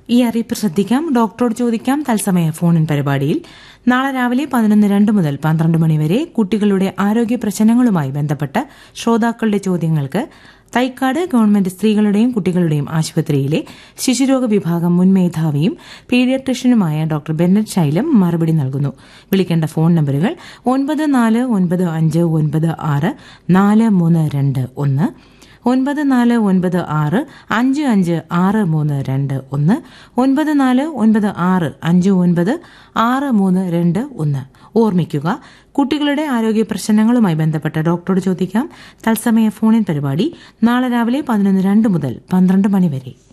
ഈ അറിയിപ്പ് ശ്രദ്ധിക്കാം. ഡോക്ടറോട് ചോദിക്കാം തത്സമയ ഫോണിൻ പരിപാടിയിൽ നാളെ രാവിലെ 11:02 മുതൽ 12 മണിവരെ കുട്ടികളുടെ ആരോഗ്യ പ്രശ്നങ്ങളുമായി ബന്ധപ്പെട്ട ശ്രോതാക്കളുടെ ചോദ്യങ്ങൾക്ക് തൈക്കാട് ഗവൺമെന്റ് സ്ത്രീകളുടെയും കുട്ടികളുടെയും ആശുപത്രിയിലെ ശിശുരോഗ വിഭാഗം മുൻ മേധാവിയും പീഡിയാട്രീഷ്യനുമായ ഡോക്ടർ ബെന്നറ്റ് ശൈലം മറുപടി നൽകുന്നു. വിളിക്കേണ്ട ഫോൺ നമ്പറുകൾ 9495964321, 9496556321, 9496596321. ഓർമ്മിക്കുക, കുട്ടികളുടെ ആരോഗ്യ പ്രശ്നങ്ങളുമായി ബന്ധപ്പെട്ട ഡോക്ടറോട് ചോദിക്കാം തത്സമയ ഫോണിൻ പരിപാടി നാളെ രാവിലെ 11:02 മുതൽ 12 മണിവരെ.